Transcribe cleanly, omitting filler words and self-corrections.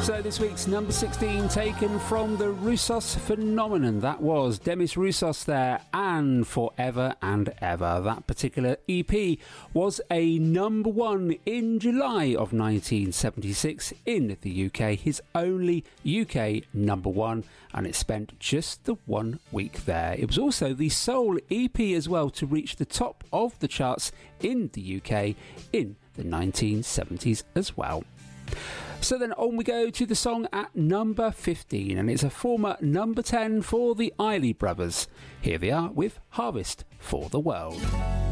So this week's number 16 taken from the Roussos Phenomenon. That was Demis Roussos there, and Forever and Ever. That particular EP was a number one in July of 1976 in the UK, his only UK number one, and it spent just the 1 week there. It was also the sole EP as well to reach the top of the charts in the UK in the 1970s as well. So then on we go to the song at number 15, and it's a former number 10 for the Isley Brothers. Here they are with Harvest for the World.